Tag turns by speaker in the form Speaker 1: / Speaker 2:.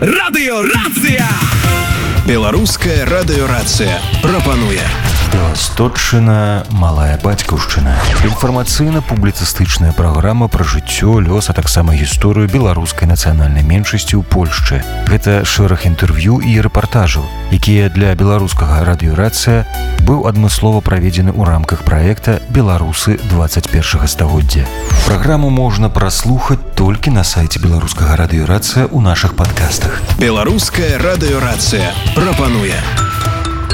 Speaker 1: Радыёрацыя!
Speaker 2: Беларуская радыёрацыя прапануе
Speaker 3: Беластотчына, малая бацькаўшчына. Інфармацыйна-публіцыстычная праграма пра жыццё, лёс, а таксама гісторыю беларускай нацыянальнай меншасці ў Польшчы. Гэта шэраг інтэрв'ю і рэпартажаў, якія для беларускага радыёрацыя быў адмыслова праведзены ў рамках праекта «Беларусы 21 стагоддзя». Праграму можна праслухаць толькі на сайце беларускага радыёрацыя ў нашых падкастах.
Speaker 2: Беларуская радыёрацыя прапануе